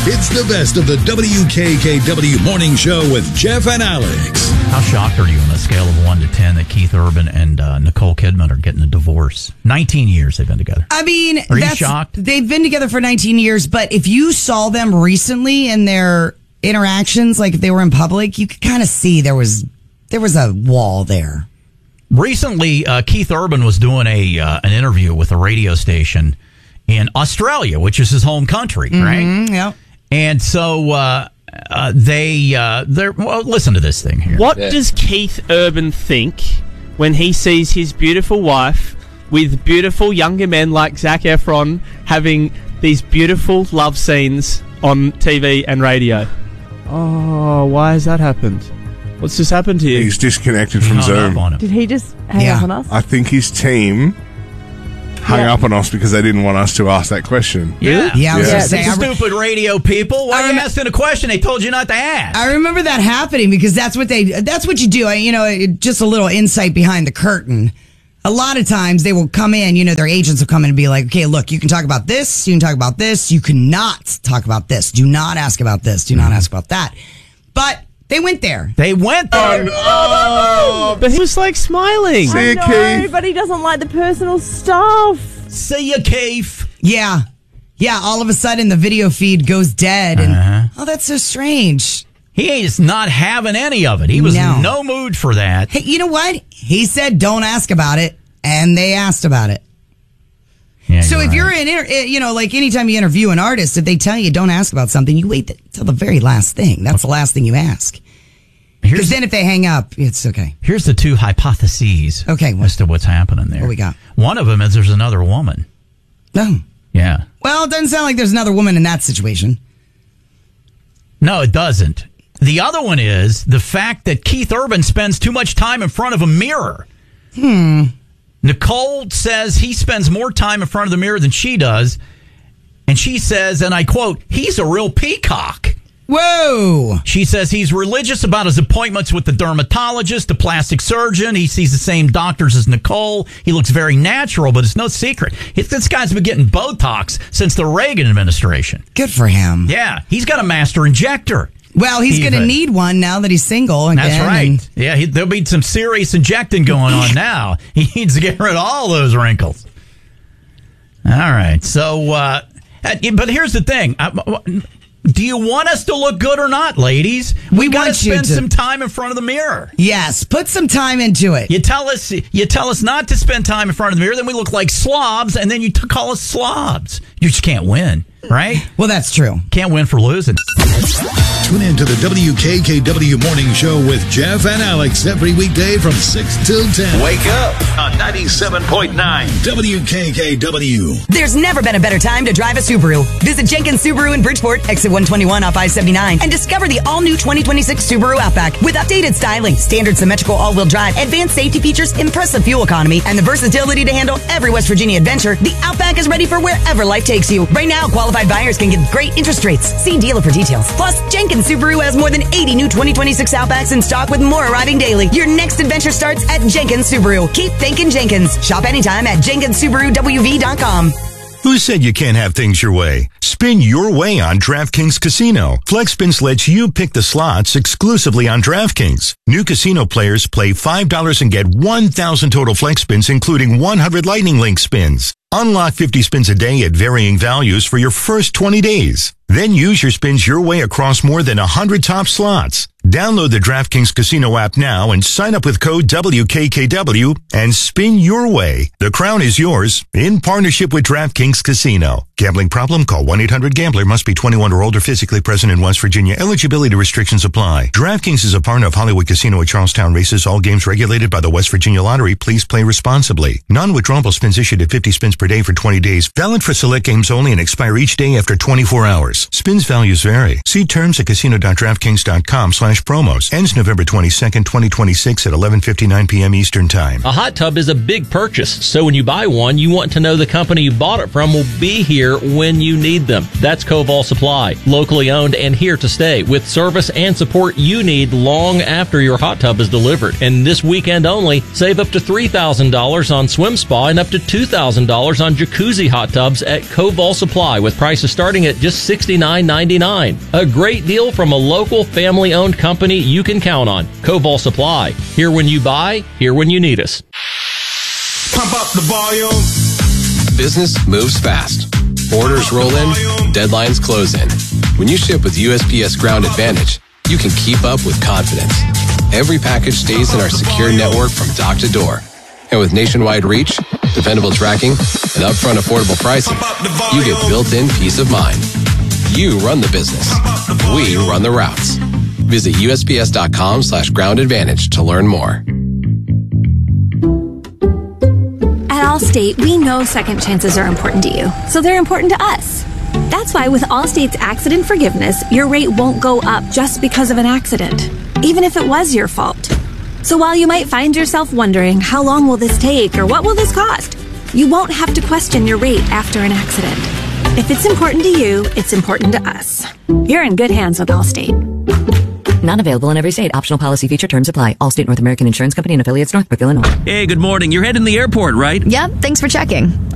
It's the best of the WKKW Morning Show with Jeff and Alex. How shocked are you on a scale of 1 to 10 that Keith Urban and Nicole Kidman are getting a divorce? 19 years they've been together. I mean, are you shocked? They've been together for 19 years, but if you saw them recently in their interactions, like if they were in public, you could kind of see there was a wall there. Recently, Keith Urban was doing an interview with a radio station in Australia, which is his home country, right? Yeah. And so well, listen to this thing here. What does Keith Urban think when he sees his beautiful wife with beautiful younger men like Zac Efron having these beautiful love scenes on TV and radio? Oh, why has that happened? What's just happened to you? He's disconnected from Zoom. Did he just hang up on us? I think his team hung up on us because they didn't want us to ask that question. Yeah. I was going to say. Stupid radio people. Why are you asking a question they told you not to ask? I remember that happening because that's what you do. You know, just a little insight behind the curtain. A lot of times they will come in, you know, their agents will come in and be like, okay, look, you can talk about this, you can talk about this, you cannot talk about this. Do not ask about this. Do not ask about that. But they went there. They went there. But he was like smiling. I know, but he doesn't like the personal stuff. See ya, Keith. Yeah. All of a sudden the video feed goes dead. And that's so strange. He is not having any of it. He was in no mood for that. Hey, you know what? He said, don't ask about it. And they asked about it. Yeah, so if you're like anytime you interview an artist, if they tell you don't ask about something, you wait till the very last thing. That's the last thing you ask. Because then if they hang up, it's okay. Here's the two hypotheses as to what's happening there. What we got? One of them is there's another woman. No. Yeah. Well, it doesn't sound like there's another woman in that situation. No, it doesn't. The other one is the fact that Keith Urban spends too much time in front of a mirror. Nicole says he spends more time in front of the mirror than she does. And she says, and I quote, he's a real peacock. Whoa. She says he's religious about his appointments with the dermatologist, the plastic surgeon. He sees the same doctors as Nicole. He looks very natural, but it's no secret. This guy's been getting Botox since the Reagan administration. Good for him. Yeah, he's got a master injector. Well, he's going to need one now that he's single again. That's right. Yeah, there'll be some serious injecting going on now. He needs to get rid of all those wrinkles. All right. So, but here's the thing. Do you want us to look good or not, ladies? We got to spend some time in front of the mirror. Yes, put some time into it. You tell us not to spend time in front of the mirror, then we look like slobs, and then you call us slobs. You just can't win, right? Well, that's true. Can't win for losing. Tune in to the WKKW Morning Show with Jeff and Alex every weekday from 6 till 10. Wake up on 97.9 WKKW. There's never been a better time to drive a Subaru. Visit Jenkins Subaru in Bridgeport, exit 121 off I-79, and discover the all-new 2026 Subaru Outback with updated styling, standard symmetrical all-wheel drive, advanced safety features, impressive fuel economy, and the versatility to handle every West Virginia adventure. The Outback is ready for wherever life takes you. Right now, qualified buyers can get great interest rates. See dealer for details. Plus, Jenkins Subaru has more than 80 new 2026 Outbacks in stock with more arriving daily. Your next adventure starts at Jenkins Subaru. Keep thinking Jenkins. Shop anytime at JenkinsSubaruWV.com. Who said you can't have things your way? Spin your way on DraftKings Casino. FlexSpins lets you pick the slots exclusively on DraftKings. New casino players play $5 and get 1,000 total flex spins, including 100 Lightning Link spins. Unlock 50 spins a day at varying values for your first 20 days. Then use your spins your way across more than 100 top slots. Download the DraftKings Casino app now and sign up with code WKKW and spin your way. The crown is yours in partnership with DraftKings Casino. Gambling problem? Call 1-800-GAMBLER. Must be 21 or older, physically present in West Virginia. Eligibility restrictions apply. DraftKings is a partner of Hollywood Casino at Charlestown Races. All games regulated by the West Virginia Lottery. Please play responsibly. Non-withdrawable spins issued at 50 spins per day for 20 days. Valid for select games only and expire each day after 24 hours. Spins values vary. See terms at casino.draftkings.com/promos. Ends November 22nd, 2026 at 11:59 p.m. Eastern Time. A hot tub is a big purchase, so when you buy one, you want to know the company you bought it from will be here when you need them. That's Koval Supply, locally owned and here to stay, with service and support you need long after your hot tub is delivered. And this weekend only, save up to $3,000 on swim spa and up to $2,000 on jacuzzi hot tubs at Koval Supply, with prices starting at just $69.99. A great deal from a local family-owned company you can count on. Koval Supply. Here when you buy, here when you need us. Pump up the volume. Business moves fast. Orders roll in, deadlines close in. When you ship with USPS Ground Advantage, you can keep up with confidence. Every package stays in our secure network from dock to door. And with nationwide reach, dependable tracking, and upfront affordable pricing, you get built-in peace of mind. You run the business. We run the routes. Visit USPS.com/Ground Advantage to learn more. At Allstate, we know second chances are important to you, so they're important to us. That's why with Allstate's accident forgiveness, your rate won't go up just because of an accident, even if it was your fault. So while you might find yourself wondering, how long will this take or what will this cost? You won't have to question your rate after an accident. If it's important to you, it's important to us. You're in good hands with Allstate. Not available in every state. Optional policy feature terms apply. Allstate North American Insurance Company and affiliates, Northbrook, Illinois. Hey, good morning. You're heading to the airport, right? Yep, thanks for checking.